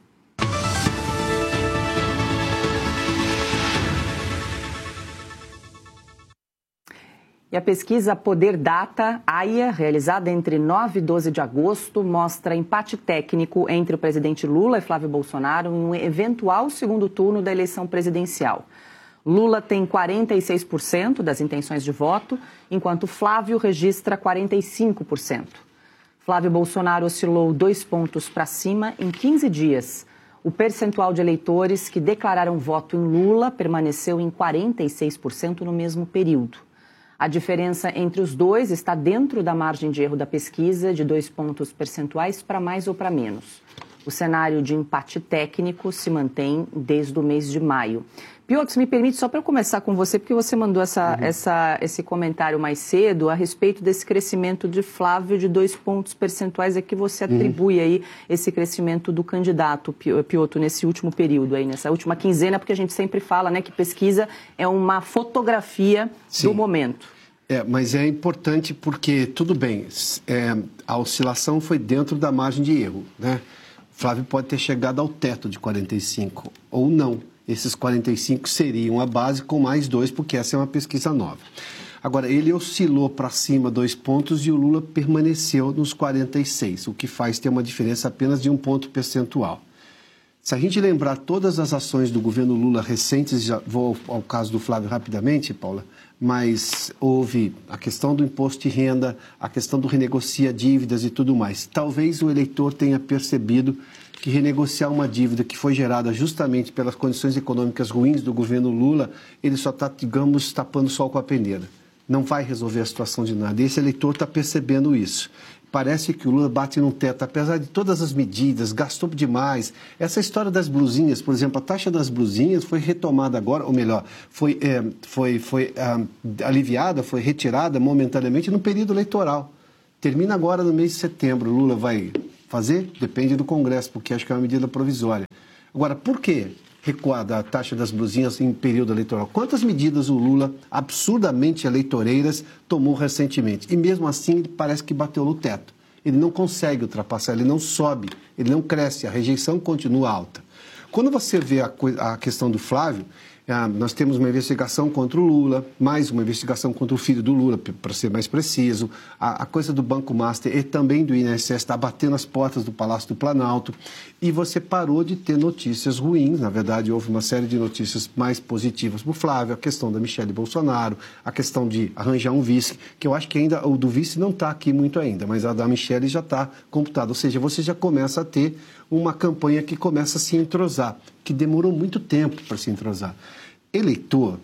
E a pesquisa Poder Data, A I A, realizada entre nove e doze de agosto, mostra empate técnico entre o presidente Lula e Flávio Bolsonaro em um eventual segundo turno da eleição presidencial. Lula tem quarenta e seis por cento das intenções de voto, enquanto Flávio registra quarenta e cinco por cento. Flávio Bolsonaro oscilou dois pontos para cima em quinze dias. O percentual de eleitores que declararam voto em Lula permaneceu em quarenta e seis por cento no mesmo período. A diferença entre os dois está dentro da margem de erro da pesquisa, de dois pontos percentuais para mais ou para menos. O cenário de empate técnico se mantém desde o mês de maio. Piotr, me permite, só para eu começar com você, porque você mandou essa, uhum. essa, esse comentário mais cedo a respeito desse crescimento de Flávio de dois pontos percentuais, a que você atribui uhum. aí esse crescimento do candidato, Piotr, nesse último período, aí, nessa última quinzena, porque a gente sempre fala, né, que pesquisa é uma fotografia Sim. do momento. É, mas é importante porque, tudo bem, é, a oscilação foi dentro da margem de erro, né? Flávio pode ter chegado ao teto de quarenta e cinco ou não. Esses quarenta e cinco seriam a base com mais dois, porque essa é uma pesquisa nova. Agora, ele oscilou para cima dois pontos e o Lula permaneceu nos quarenta e seis, o que faz ter uma diferença apenas de um ponto percentual. Se a gente lembrar todas as ações do governo Lula recentes, já vou ao caso do Flávio rapidamente, Paula, mas houve a questão do imposto de renda, a questão do renegocia dívidas e tudo mais. Talvez o eleitor tenha percebido que renegociar uma dívida que foi gerada justamente pelas condições econômicas ruins do governo Lula, ele só está, digamos, tapando o sol com a peneira. Não vai resolver a situação de nada. E esse eleitor está percebendo isso. Parece que o Lula bate no teto, apesar de todas as medidas, gastou demais. Essa história das blusinhas, por exemplo, a taxa das blusinhas foi retomada agora, ou melhor, foi, é, foi, foi é, aliviada, foi retirada momentaneamente no período eleitoral. Termina agora no mês de setembro. O Lula vai fazer? Depende do Congresso, porque acho que é uma medida provisória. Agora, por que recuada a taxa das blusinhas em período eleitoral? Quantas medidas o Lula, absurdamente eleitoreiras, tomou recentemente? E mesmo assim, ele parece que bateu no teto. Ele não consegue ultrapassar, ele não sobe, ele não cresce, a rejeição continua alta. Quando você vê a, a questão do Flávio, ah, nós temos uma investigação contra o Lula, mais uma investigação contra o filho do Lula, para ser mais preciso. A, a coisa do Banco Master e também do I N S S está batendo as portas do Palácio do Planalto. E você parou de ter notícias ruins. Na verdade, houve uma série de notícias mais positivas para o Flávio. A questão da Michelle Bolsonaro, a questão de arranjar um vice, que eu acho que ainda o do vice não está aqui muito ainda, mas a da Michelle já está computada. Ou seja, você já começa a ter uma campanha que começa a se entrosar, que demorou muito tempo para se entrosar. Eleitor,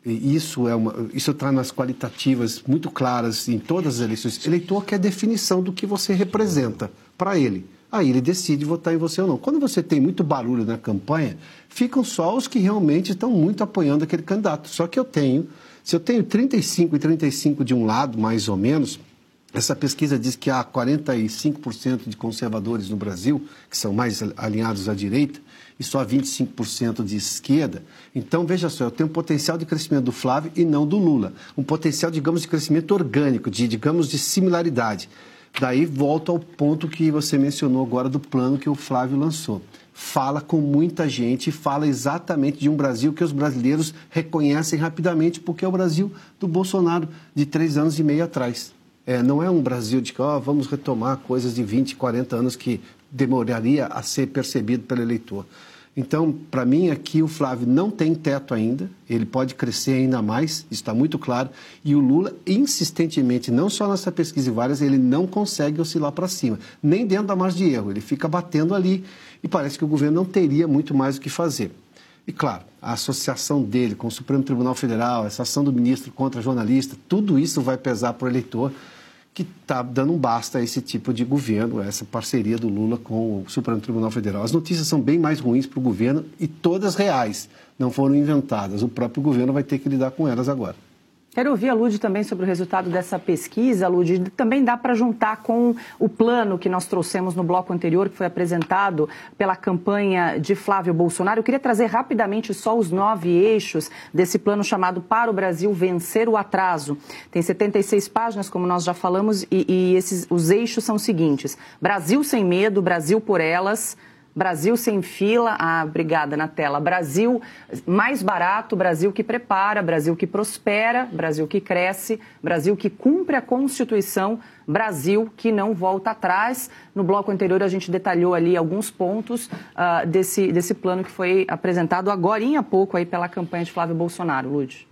e isso é uma, isso está nas qualitativas muito claras em todas as eleições. Eleitor quer definição do que você representa para ele. Aí ele decide votar em você ou não. Quando você tem muito barulho na campanha, ficam só os que realmente estão muito apoiando aquele candidato. Só que eu tenho, se eu tenho trinta e cinco e trinta e cinco de um lado, mais ou menos, essa pesquisa diz que há quarenta e cinco por cento de conservadores no Brasil, que são mais alinhados à direita, e só vinte e cinco por cento de esquerda. Então, veja só, eu tenho um potencial de crescimento do Flávio e não do Lula. Um potencial, digamos, de crescimento orgânico, de, digamos, de similaridade. Daí volto ao ponto que você mencionou agora do plano que o Flávio lançou. Fala com muita gente, fala exatamente de um Brasil que os brasileiros reconhecem rapidamente, porque é o Brasil do Bolsonaro de três anos e meio atrás. É, não é um Brasil de que oh, vamos retomar coisas de vinte, quarenta anos que demoraria a ser percebido pelo eleitor. Então, para mim, aqui o Flávio não tem teto ainda, ele pode crescer ainda mais, isso está muito claro, e o Lula, insistentemente, não só nessa pesquisa e várias, ele não consegue oscilar para cima, nem dentro da margem de erro, ele fica batendo ali e parece que o governo não teria muito mais o que fazer. E, claro, a associação dele com o Supremo Tribunal Federal, essa ação do ministro contra jornalista, tudo isso vai pesar para o eleitor, que está dando um basta a esse tipo de governo, essa parceria do Lula com o Supremo Tribunal Federal. As notícias são bem mais ruins para o governo e todas reais, não foram inventadas. O próprio governo vai ter que lidar com elas agora. Quero ouvir a Lud também sobre o resultado dessa pesquisa, Lud. Também dá para juntar com o plano que nós trouxemos no bloco anterior, que foi apresentado pela campanha de Flávio Bolsonaro. Eu queria trazer rapidamente só os nove eixos desse plano chamado Para o Brasil Vencer o Atraso. Tem setenta e seis páginas, como nós já falamos, e, e esses, os eixos são os seguintes: Brasil sem medo, Brasil por elas. Brasil sem fila, ah, obrigada na tela, Brasil mais barato, Brasil que prepara, Brasil que prospera, Brasil que cresce, Brasil que cumpre a Constituição, Brasil que não volta atrás. No bloco anterior a gente detalhou ali alguns pontos uh, desse, desse plano que foi apresentado agorinha há pouco aí pela campanha de Flávio Bolsonaro, Lud.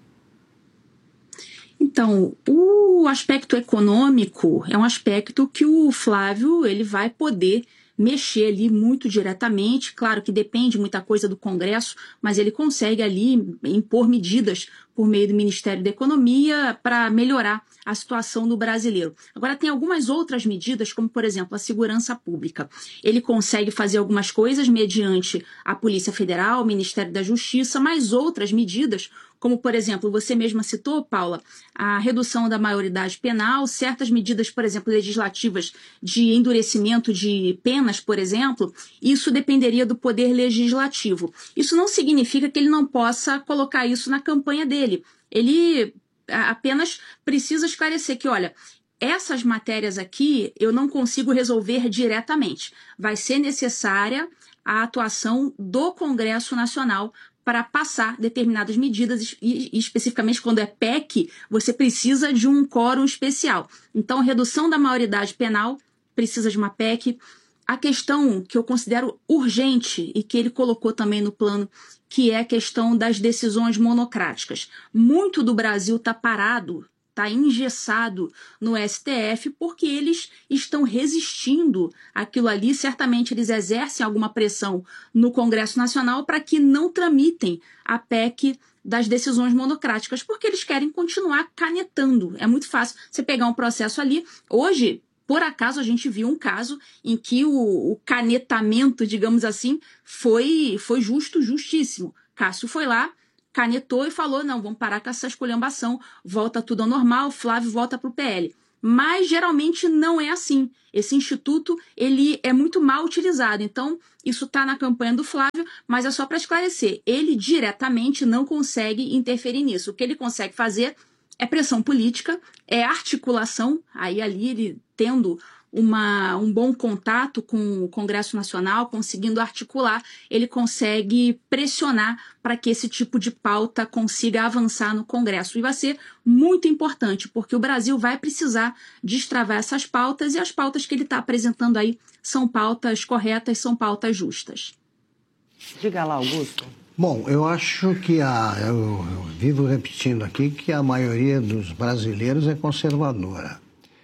Então, o aspecto econômico é um aspecto que o Flávio ele vai poder mexer ali muito diretamente. Claro que depende muita coisa do Congresso, mas ele consegue ali impor medidas por meio do Ministério da Economia para melhorar a situação do brasileiro. Agora, tem algumas outras medidas, como, por exemplo, a segurança pública. Ele consegue fazer algumas coisas mediante a Polícia Federal, o Ministério da Justiça, mas outras medidas, como, por exemplo, você mesma citou, Paula, a redução da maioridade penal, certas medidas, por exemplo, legislativas de endurecimento de penas, por exemplo, isso dependeria do poder legislativo. Isso não significa que ele não possa colocar isso na campanha dele. Ele apenas precisa esclarecer que, olha, essas matérias aqui eu não consigo resolver diretamente. Vai ser necessária a atuação do Congresso Nacional para passar determinadas medidas, e especificamente quando é P E C, você precisa de um quórum especial. Então, a redução da maioridade penal precisa de uma P E C. A questão que eu considero urgente e que ele colocou também no plano, que é a questão das decisões monocráticas. Muito do Brasil está parado, está engessado no S T F porque eles estão resistindo àquilo ali. Certamente eles exercem alguma pressão no Congresso Nacional para que não tramitem a P E C das decisões monocráticas, porque eles querem continuar canetando. É muito fácil você pegar um processo ali. Hoje, por acaso, a gente viu um caso em que o, o canetamento, digamos assim, foi, foi justo, justíssimo. Cássio foi lá, canetou e falou, não, vamos parar com essa esculhambação, volta tudo ao normal, Flávio volta para o P L. Mas geralmente não é assim. Esse instituto ele é muito mal utilizado. Então, isso está na campanha do Flávio, mas é só para esclarecer. Ele diretamente não consegue interferir nisso. O que ele consegue fazer é pressão política, é articulação, aí ali ele tendo uma, um bom contato com o Congresso Nacional, conseguindo articular, ele consegue pressionar para que esse tipo de pauta consiga avançar no Congresso. E vai ser muito importante, porque o Brasil vai precisar destravar essas pautas, e as pautas que ele está apresentando aí são pautas corretas, são pautas justas. Diga lá, Augusto. Bom, eu acho que a, eu, eu vivo repetindo aqui que a maioria dos brasileiros é conservadora.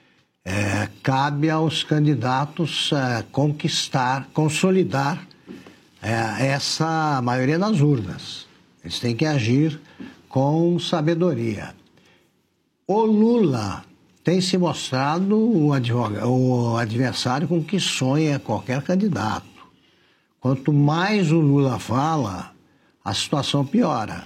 É, cabe aos candidatos é, conquistar, consolidar é, essa maioria nas urnas. Eles têm que agir com sabedoria. O Lula tem se mostrado o, advogado, o adversário com que sonha qualquer candidato. Quanto mais o Lula fala, a situação piora.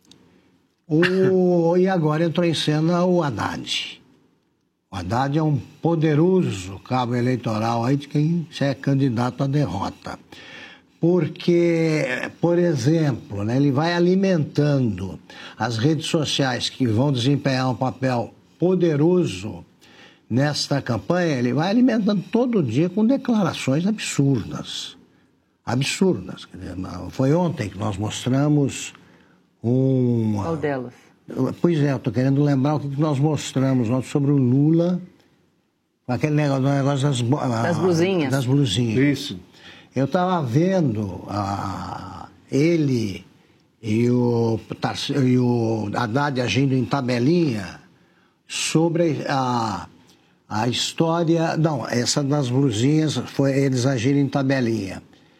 O, e agora entrou em cena o Haddad. O Haddad é um poderoso cabo eleitoral aí de quem é candidato à derrota. Porque, por exemplo, né, ele vai alimentando as redes sociais que vão desempenhar um papel poderoso nesta campanha, ele vai alimentando todo dia com declarações absurdas. Absurdas. Quer dizer, foi ontem que nós mostramos um... Qual delas? Pois é, eu estou querendo lembrar o que nós mostramos ontem sobre o Lula, aquele negócio, negócio das, das blusinhas. Das blusinhas. Isso. Eu estava vendo a, ele e o, e o Haddad agindo em tabelinha sobre a, a história... Não, essa das blusinhas foi eles agirem em tabelinha.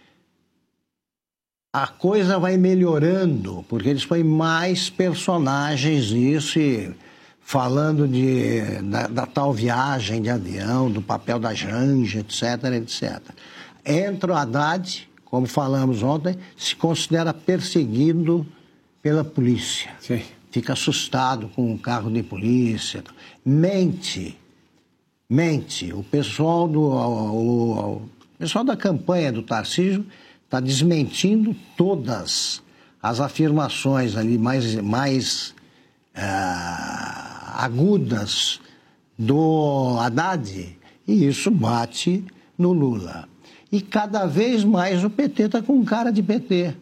A coisa vai melhorando, porque eles põem mais personagens nisso, e falando de, da, da tal viagem de avião, do papel da Janja, etc, etcétera. Entra o Haddad, como falamos ontem, se considera perseguido pela polícia. Sim. Fica assustado com um carro de polícia. Mente. Mente. O pessoal, do, o, o pessoal da campanha do Tarcísio está desmentindo todas as afirmações ali mais, mais uh, agudas do Haddad, e isso bate no Lula. E cada vez mais o P T está com cara de P T.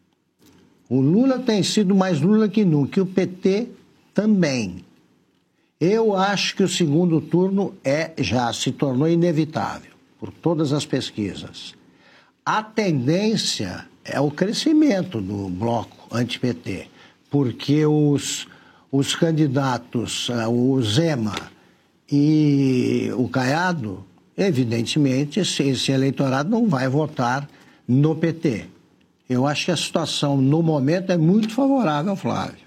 O Lula tem sido mais Lula que nunca, e o P T também. Eu acho que o segundo turno é, já se tornou inevitável, por todas as pesquisas. A tendência é o crescimento do bloco anti-P T, porque os, os candidatos, o Zema e o Caiado, evidentemente, esse, esse eleitorado não vai votar no P T. Eu acho que a situação, no momento, é muito favorável ao Flávio.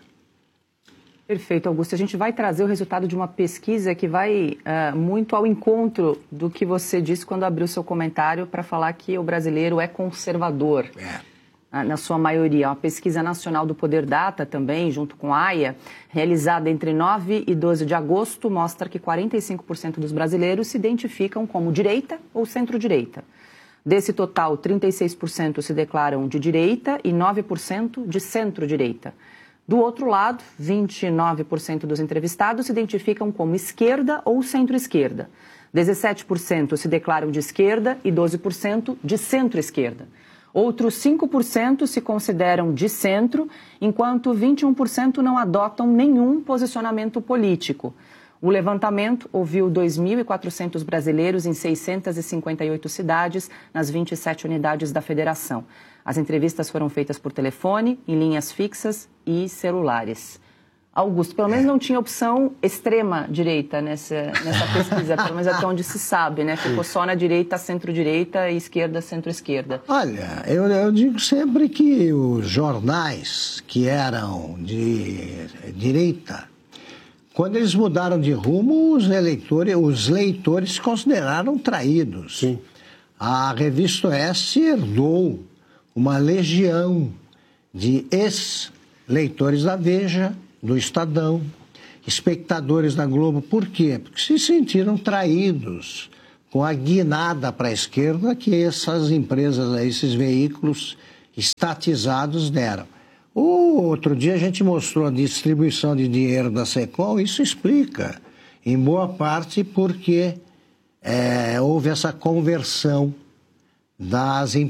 Perfeito, Augusto. A gente vai trazer o resultado de uma pesquisa que vai uh, muito ao encontro do que você disse quando abriu seu comentário para falar que o brasileiro é conservador, é. uh, na sua maioria. Uma pesquisa nacional do Poder Data também, junto com a AIA, realizada entre nove e doze de agosto, mostra que quarenta e cinco por cento dos brasileiros se identificam como direita ou centro-direita. Desse total, trinta e seis por cento se declaram de direita e nove por cento de centro-direita. Do outro lado, vinte e nove por cento dos entrevistados se identificam como esquerda ou centro-esquerda. dezessete por cento se declaram de esquerda e doze por cento de centro-esquerda. Outros cinco por cento se consideram de centro, enquanto vinte e um por cento não adotam nenhum posicionamento político. O levantamento ouviu dois mil e quatrocentos brasileiros em seiscentas e cinquenta e oito cidades, nas vinte e sete unidades da federação. As entrevistas foram feitas por telefone, em linhas fixas e celulares. Augusto, pelo menos não tinha opção extrema-direita nessa, nessa pesquisa, pelo menos até onde se sabe, né? Ficou só na direita, centro-direita e esquerda, centro-esquerda. Olha, eu, eu digo sempre que os jornais que eram de direita, quando eles mudaram de rumo, os eleitores, os leitores se consideraram traídos. Sim. A Revista Oeste herdou uma legião de ex-leitores da Veja, do Estadão, espectadores da Globo. Por quê? Porque se sentiram traídos com a guinada para a esquerda que essas empresas, esses veículos estatizados deram. O outro dia a gente mostrou a distribuição de dinheiro da Secom, isso explica, em boa parte, porque é, houve essa conversão das empresas.